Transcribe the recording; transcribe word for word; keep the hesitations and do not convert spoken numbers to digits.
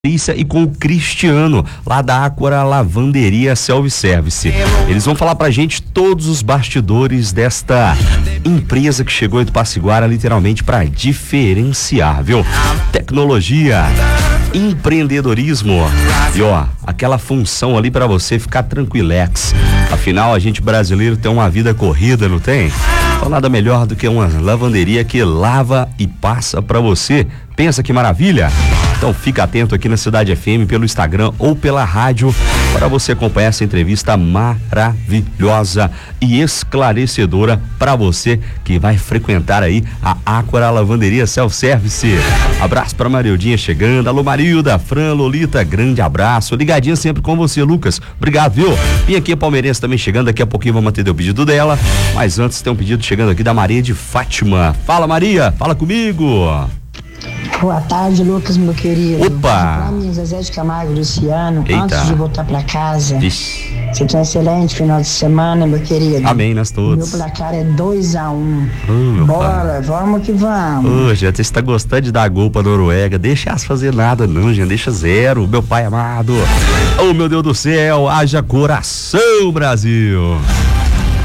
E com o Cristiano, lá da Áquara Lavanderia Self-Service. Eles vão falar pra gente todos os bastidores desta empresa que chegou em Itapaciguara literalmente pra diferenciar, viu? Tecnologia, empreendedorismo e ó, aquela função ali pra você ficar tranquilex. Afinal, a gente brasileiro tem uma vida corrida, não tem? Então nada melhor do que uma lavanderia que lava e passa pra você. Pensa que maravilha? Então fica atento aqui na Cidade F M pelo Instagram ou pela rádio para você acompanhar essa entrevista maravilhosa e esclarecedora para você que vai frequentar aí a Áquara Lavanderia Self-Service. Abraço para Marildinha chegando. Alô Marilda, Fran, Lolita, grande abraço. Ligadinha sempre com você, Lucas. Obrigado, viu? E aqui a Palmeirense também chegando, daqui a pouquinho vamos atender o pedido dela, mas antes tem um pedido chegando aqui da Maria de Fátima. Fala Maria, fala comigo. Boa tarde, Lucas, meu querido. Opa! Pra mim, Zezé de Camargo, Luciano, Eita. Antes de voltar pra casa. Ixi. Você tem um excelente final de semana, meu querido. Amém, nós todos. Meu placar é dois a um. Oh, Bora, pai. Vamos que vamos. Ô, gente, você tá gostando de dar gol pra Noruega, deixa elas fazer nada não, gente, deixa zero, meu pai amado. Oh, meu Deus do céu, haja coração, Brasil.